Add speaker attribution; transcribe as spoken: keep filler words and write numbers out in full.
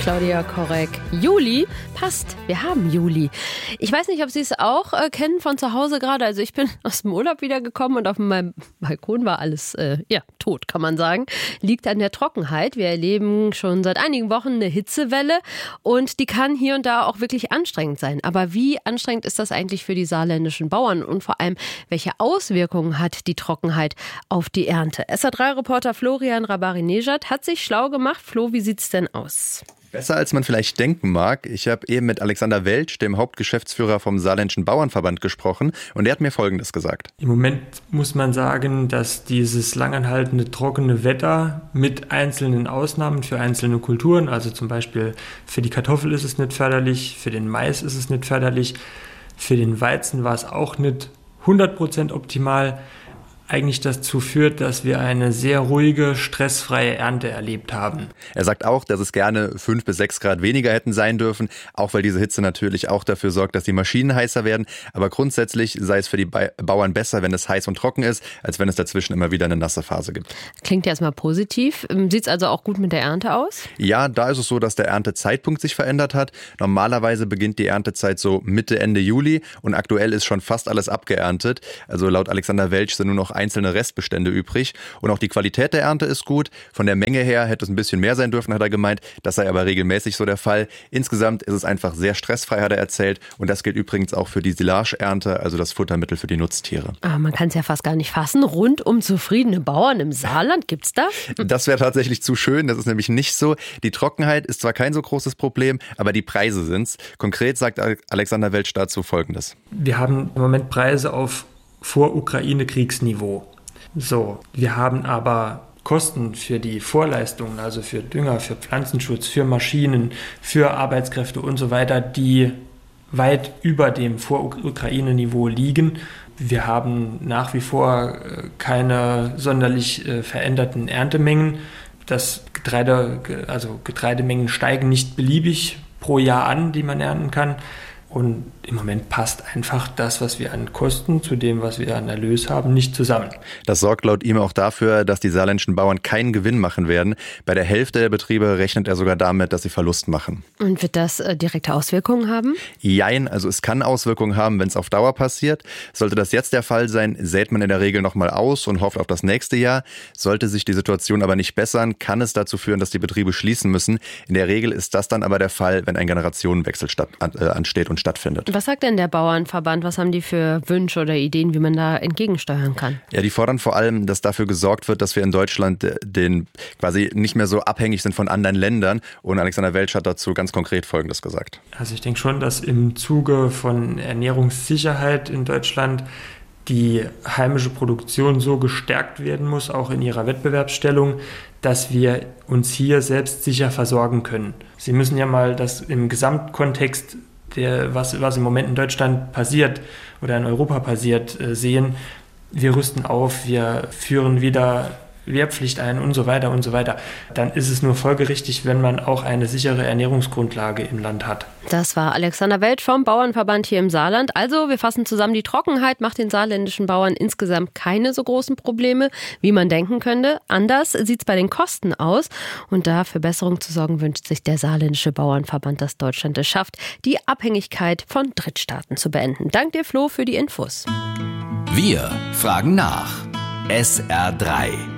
Speaker 1: Claudia Korek. Juli passt. Wir haben Juli. Ich weiß nicht, ob Sie es auch äh, kennen von zu Hause gerade. Also ich bin aus dem Urlaub wiedergekommen und auf meinem Balkon war alles äh, ja, tot, kann man sagen. Liegt an der Trockenheit. Wir erleben schon seit einigen Wochen eine Hitzewelle und die kann hier und da auch wirklich anstrengend sein. Aber wie anstrengend ist das eigentlich für die saarländischen Bauern und vor allem, welche Auswirkungen hat die Trockenheit auf die Ernte? S R drei Reporter Florian Rabari-Nejad hat sich schlau gemacht. Flo, wie sieht's denn aus?
Speaker 2: Besser als man vielleicht denken mag. Ich habe eben mit Alexander Weltsch, dem Hauptgeschäftsführer vom Saarländischen Bauernverband, gesprochen und der hat mir Folgendes gesagt.
Speaker 3: Im Moment muss man sagen, dass dieses langanhaltende trockene Wetter mit einzelnen Ausnahmen für einzelne Kulturen, also zum Beispiel für die Kartoffel ist es nicht förderlich, für den Mais ist es nicht förderlich, für den Weizen war es auch nicht hundert Prozent optimal, eigentlich dazu führt, dass wir eine sehr ruhige, stressfreie Ernte erlebt haben.
Speaker 2: Er sagt auch, dass es gerne fünf bis sechs Grad weniger hätten sein dürfen, auch weil diese Hitze natürlich auch dafür sorgt, dass die Maschinen heißer werden. Aber grundsätzlich sei es für die Bauern besser, wenn es heiß und trocken ist, als wenn es dazwischen immer wieder eine nasse Phase gibt.
Speaker 1: Klingt ja erstmal positiv. Sieht es also auch gut mit der Ernte aus?
Speaker 2: Ja, da ist es so, dass der Erntezeitpunkt sich verändert hat. Normalerweise beginnt die Erntezeit so Mitte, Ende Juli und aktuell ist schon fast alles abgeerntet. Also laut Alexander Weltsch sind nur noch einzelne Restbestände übrig. Und auch die Qualität der Ernte ist gut. Von der Menge her hätte es ein bisschen mehr sein dürfen, hat er gemeint. Das sei aber regelmäßig so der Fall. Insgesamt ist es einfach sehr stressfrei, hat er erzählt. Und das gilt übrigens auch für die Silage-Ernte, also das Futtermittel für die Nutztiere.
Speaker 1: Ah, man kann es ja fast gar nicht fassen. Rundum zufriedene Bauern im Saarland, gibt's das?
Speaker 2: Das wäre tatsächlich zu schön. Das ist nämlich nicht so. Die Trockenheit ist zwar kein so großes Problem, aber die Preise sind's. Konkret sagt Alexander Weltsch dazu Folgendes.
Speaker 3: Wir haben im Moment Preise auf Vor-Ukraine-Kriegsniveau. So, wir haben aber Kosten für die Vorleistungen, also für Dünger, für Pflanzenschutz, für Maschinen, für Arbeitskräfte und so weiter, die weit über dem Vor-Ukraine-Niveau liegen. Wir haben nach wie vor keine sonderlich veränderten Erntemengen. Das Getreide, also Getreidemengen steigen nicht beliebig pro Jahr an, die man ernten kann. Und im Moment passt einfach das, was wir an Kosten zu dem, was wir an Erlös haben, nicht zusammen.
Speaker 2: Das sorgt laut ihm auch dafür, dass die saarländischen Bauern keinen Gewinn machen werden. Bei der Hälfte der Betriebe rechnet er sogar damit, dass sie Verlust machen.
Speaker 1: Und wird das äh, direkte Auswirkungen haben?
Speaker 2: Jein, also es kann Auswirkungen haben, wenn es auf Dauer passiert. Sollte das jetzt der Fall sein, sät man in der Regel nochmal aus und hofft auf das nächste Jahr. Sollte sich die Situation aber nicht bessern, kann es dazu führen, dass die Betriebe schließen müssen. In der Regel ist das dann aber der Fall, wenn ein Generationenwechsel statt, äh, ansteht und stattfindet.
Speaker 1: Was sagt denn der Bauernverband? Was haben die für Wünsche oder Ideen, wie man da entgegensteuern kann?
Speaker 2: Ja, die fordern vor allem, dass dafür gesorgt wird, dass wir in Deutschland den quasi nicht mehr so abhängig sind von anderen Ländern. Und Alexander Weltsch hat dazu ganz konkret Folgendes gesagt.
Speaker 3: Also ich denke schon, dass im Zuge von Ernährungssicherheit in Deutschland die heimische Produktion so gestärkt werden muss, auch in ihrer Wettbewerbsstellung, dass wir uns hier selbst sicher versorgen können. Sie müssen ja mal das im Gesamtkontext Der, was, was im Moment in Deutschland passiert oder in Europa passiert, äh, sehen. Wir rüsten auf, wir führen wieder Wehrpflicht ein und so weiter und so weiter. Dann ist es nur folgerichtig, wenn man auch eine sichere Ernährungsgrundlage im Land hat.
Speaker 1: Das war Alexander Weltsch vom Bauernverband hier im Saarland. Also wir fassen zusammen, die Trockenheit macht den saarländischen Bauern insgesamt keine so großen Probleme, wie man denken könnte. Anders sieht es bei den Kosten aus. Und da für Besserung zu sorgen, wünscht sich der saarländische Bauernverband, dass Deutschland es schafft, die Abhängigkeit von Drittstaaten zu beenden. Dank dir, Flo, für die Infos.
Speaker 4: Wir fragen nach. S R drei